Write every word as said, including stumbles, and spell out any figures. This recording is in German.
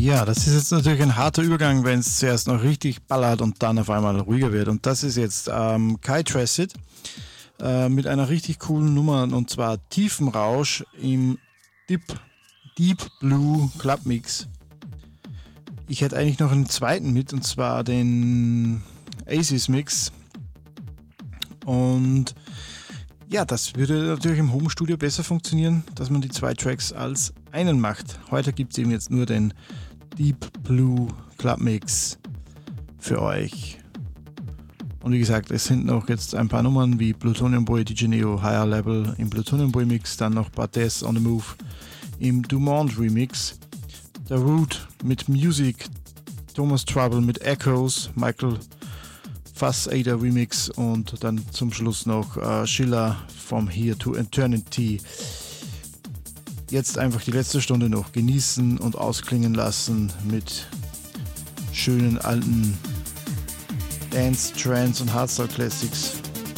Ja, das ist jetzt natürlich ein harter Übergang, wenn es zuerst noch richtig ballert und dann auf einmal ruhiger wird. Und das ist jetzt ähm, Kai Tracid äh, mit einer richtig coolen Nummer, und zwar Tiefenrausch im Deep, Deep Blue Club Mix. Ich hätte eigentlich noch einen zweiten mit, und zwar den Aces Mix. Und ja, das würde natürlich im Home-Studio besser funktionieren, dass man die zwei Tracks als einen macht. Heute gibt es eben jetzt nur den Deep Blue Club Mix für euch. Und wie gesagt, es sind noch jetzt ein paar Nummern wie Plutonium Boy, D J Neo, Higher Level im Plutonium Boy Mix, dann noch Barthes on the Move im Dumont Remix, The Root mit Music, Thomas Trouble mit Echoes, Michael Fass-Ada Remix und dann zum Schluss noch äh, Schiller From Here to Eternity. Jetzt einfach die letzte Stunde noch genießen und ausklingen lassen mit schönen alten Dance, Trance und Hardstyle Classics.